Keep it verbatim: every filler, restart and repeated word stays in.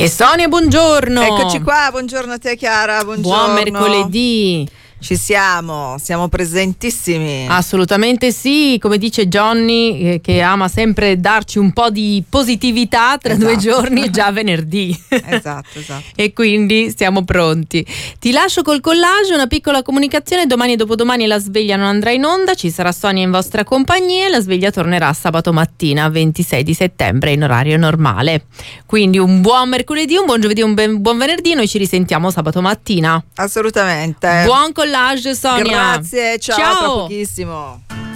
E Sonia, buongiorno. Eccoci qua, buongiorno a te Chiara, buongiorno. Buon mercoledì. Ci siamo, siamo presentissimi. Assolutamente sì, come dice Johnny, eh, che ama sempre darci un po' di positività, tra esatto. due giorni è già venerdì. Esatto, esatto. E quindi siamo pronti. Ti lascio col collage, una piccola comunicazione: domani e dopodomani la sveglia non andrà in onda, ci sarà Sonia in vostra compagnia e la sveglia tornerà sabato mattina ventisei di settembre in orario normale. Quindi un buon mercoledì, un buon giovedì, un ben, buon venerdì, noi ci risentiamo sabato mattina. Assolutamente. Buon collage Sonia. Grazie, ciao, ciao. tra pochissimo.